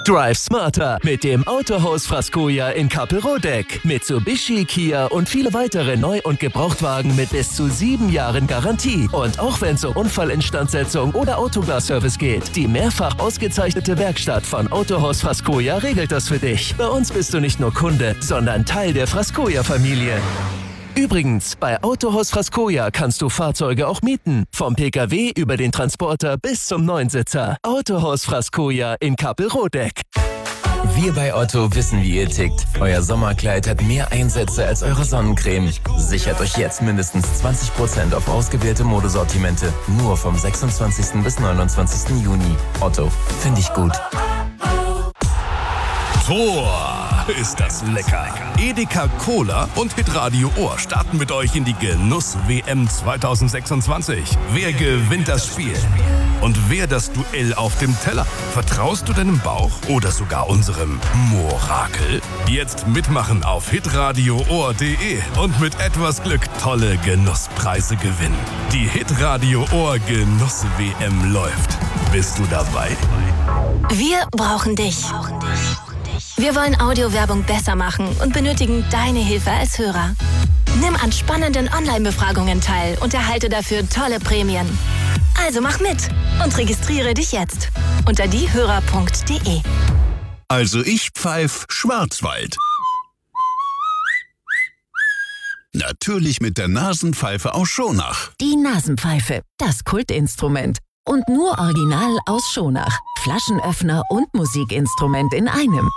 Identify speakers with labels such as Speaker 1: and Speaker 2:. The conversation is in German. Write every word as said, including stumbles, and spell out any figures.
Speaker 1: Drive smarter mit dem Autohaus Frascoja in Kappelrodeck. Mitsubishi, Kia und viele weitere Neu- und Gebrauchtwagen mit bis zu sieben Jahren Garantie. Und auch wenn es um Unfallinstandsetzung oder Autoglas-Service geht, die mehrfach ausgezeichnete Werkstatt von Autohaus Frascoja regelt das für dich. Bei uns bist du nicht nur Kunde, sondern Teil der Frascoja-Familie. Übrigens, bei Autohaus Frascoja kannst du Fahrzeuge auch mieten. Vom Pkw über den Transporter bis zum Neunsitzer. Autohaus Frascoja in Kappelrodeck.
Speaker 2: Wir bei Otto wissen, wie ihr tickt. Euer Sommerkleid hat mehr Einsätze als eure Sonnencreme. Sichert euch jetzt mindestens zwanzig Prozent auf ausgewählte Modesortimente. Nur vom sechsundzwanzigsten bis neunundzwanzigsten Juni. Otto, finde ich gut.
Speaker 3: Tor, ist das lecker. Edeka Cola und Hitradio Ohr starten mit euch in die Genuss-W M zwanzig sechsundzwanzig. Wer gewinnt das Spiel? Und wer das Duell auf dem Teller? Vertraust du deinem Bauch oder sogar unserem Morakel? Jetzt mitmachen auf hitradio ohr punkt de und mit etwas Glück tolle Genusspreise gewinnen. Die Hitradio Ohr Genuss-W M läuft. Bist du dabei?
Speaker 4: Wir brauchen dich. Wir wollen Audiowerbung besser machen und benötigen deine Hilfe als Hörer. Nimm an spannenden Online-Befragungen teil und erhalte dafür tolle Prämien. Also mach mit und registriere dich jetzt unter diehörer punkt de.
Speaker 5: Also ich pfeif Schwarzwald. Natürlich mit der Nasenpfeife aus Schonach.
Speaker 6: Die Nasenpfeife, das Kultinstrument. Und nur original aus Schonach. Flaschenöffner und Musikinstrument in einem.